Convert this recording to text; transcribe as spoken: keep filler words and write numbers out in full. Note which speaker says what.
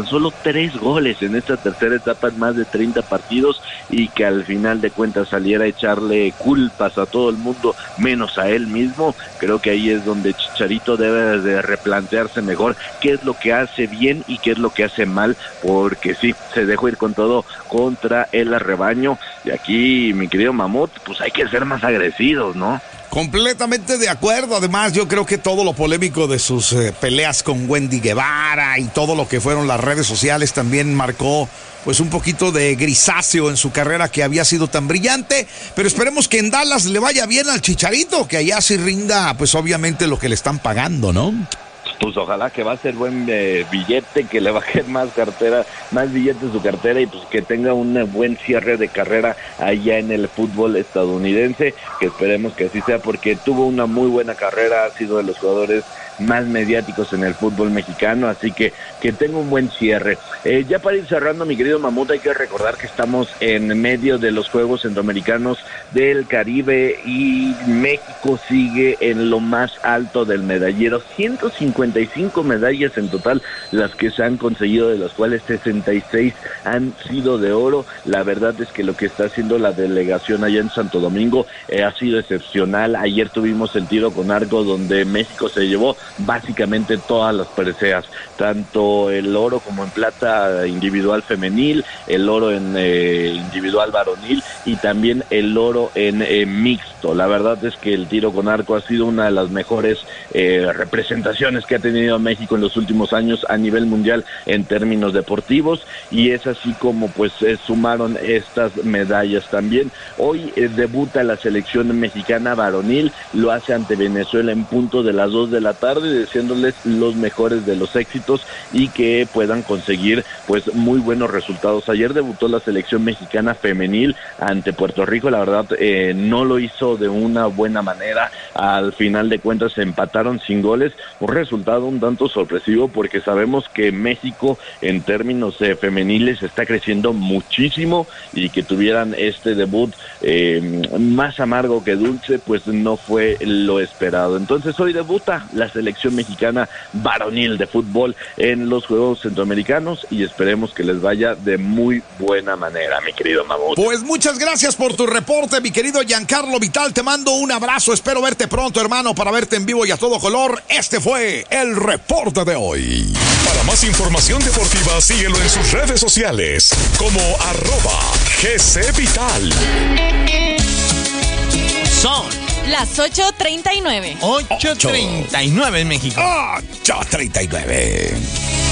Speaker 1: solo tres goles en esta tercera etapa en más de treinta partidos, y que al final de cuentas saliera a echarle culpas a todo el mundo menos a él mismo. Creo que ahí es donde Chicharito debe de replantearse mejor qué es lo que hace bien y qué es lo que hace mal, porque sí, se dejó ir con todo contra el rebaño, y aquí, mi querido Mamut, pues hay que ser más agresivos, ¿no?
Speaker 2: Completamente de acuerdo. Además, yo creo que todo lo polémico de sus eh, peleas con Wendy Guevara y todo lo que fueron las redes sociales también marcó pues un poquito de grisáceo en su carrera que había sido tan brillante, pero esperemos que en Dallas le vaya bien al Chicharito, que allá sí rinda pues obviamente lo que le están pagando, ¿no?
Speaker 1: Pues ojalá, que va a ser buen eh, billete, que le baje más cartera, más billete en su cartera, y pues que tenga un buen cierre de carrera allá en el fútbol estadounidense, que esperemos que así sea, porque tuvo una muy buena carrera, ha sido de los jugadores más mediáticos en el fútbol mexicano, así que que tenga un buen cierre. Eh, ya para ir cerrando, mi querido Mamut, hay que recordar que estamos en medio de los Juegos Centroamericanos del Caribe y México sigue en lo más alto del medallero, ciento cincuenta y cinco medallas en total las que se han conseguido, de las cuales sesenta y seis han sido de oro. La verdad es que lo que está haciendo la delegación allá en Santo Domingo eh, ha sido excepcional. Ayer tuvimos el tiro con arco donde México se llevó básicamente todas las preseas, tanto el oro como en plata individual femenil, el oro en eh, individual varonil y también el oro en eh, mixto. La verdad es que el tiro con arco ha sido una de las mejores eh, representaciones que ha tenido México en los últimos años a nivel mundial en términos deportivos, y es así como pues eh, sumaron estas medallas también. Hoy eh, debuta la selección mexicana varonil, lo hace ante Venezuela en punto de las dos de la tarde, deseándoles los mejores de los éxitos y que puedan conseguir pues muy buenos resultados. Ayer debutó la selección mexicana femenil ante Puerto Rico, la verdad eh, no lo hizo de una buena manera, al final de cuentas se empataron sin goles, un resultado un tanto sorpresivo porque sabemos que México en términos eh, femeniles está creciendo muchísimo, y que tuvieran este debut eh, más amargo que dulce pues no fue lo esperado. Entonces hoy debuta la selección mexicana varonil de fútbol en los Juegos Centroamericanos y esperemos que les vaya de muy buena manera, mi querido Mamut.
Speaker 2: Pues muchas gracias por tu reporte, mi querido Giancarlo Vital, te mando un abrazo, espero verte pronto, hermano, para verte en vivo y a todo color. Este fue el reporte de hoy.
Speaker 3: Para más información deportiva, síguelo en sus redes sociales como arroba G C Vital.
Speaker 4: Son
Speaker 5: las ocho treinta y nueve.
Speaker 4: ocho treinta y nueve en México.
Speaker 2: ocho treinta y nueve.